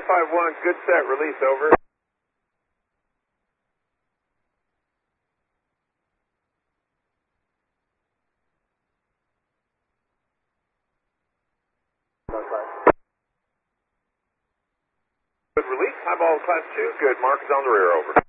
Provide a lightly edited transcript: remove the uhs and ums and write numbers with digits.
551, good set, release, over. Good release, high ball class 2, good, mark is on the rear, over.